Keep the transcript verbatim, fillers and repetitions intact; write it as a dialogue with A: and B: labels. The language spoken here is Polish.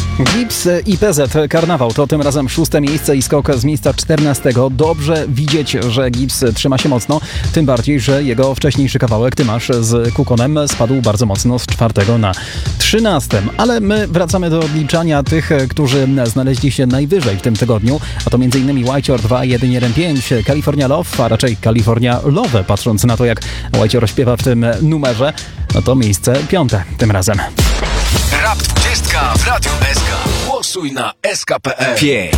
A: Gips i P Z Karnawał to tym razem szóste miejsce i skok z miejsca czternastego. Dobrze widzieć, że Gips trzyma się mocno, tym bardziej, że jego wcześniejszy kawałek Ty masz z Kukonem spadł bardzo mocno z czwartego na trzynastym. Ale my wracamy do odliczania tych, którzy znaleźli się najwyżej w tym tygodniu, a to m.in. Whiteor dwa jeden jeden pięć, California Love, a raczej California Love, patrząc na to, jak Whiteor śpiewa w tym numerze, no to miejsce piąte tym razem.
B: Rap dwadzieścia w Radiu S K. Głosuj na S K kropka P L. pięć.